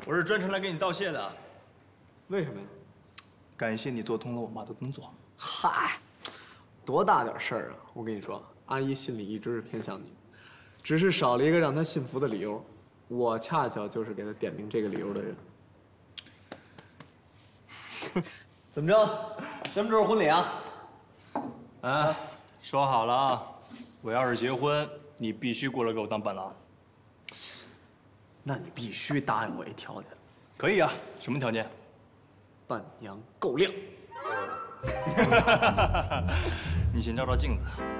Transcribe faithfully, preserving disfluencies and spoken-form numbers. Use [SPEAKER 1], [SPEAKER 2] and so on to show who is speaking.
[SPEAKER 1] 我是专程来给你道谢的。
[SPEAKER 2] 为什么呀？
[SPEAKER 3] 感谢你做通了我妈的工作。
[SPEAKER 2] 嗨，多大点事儿啊！我跟你说，阿姨心里一直是偏向你，只是少了一个让她信服的理由。我恰巧就是给她点明这个理由的人。怎么着？什么时候婚礼啊？
[SPEAKER 1] 哎，说好了啊，我要是结婚，你必须过来给我当伴郎。
[SPEAKER 2] 那你必须答应我一条件。
[SPEAKER 1] 可以啊，什么条件？
[SPEAKER 2] 伴娘够亮。
[SPEAKER 1] 你先照照镜子。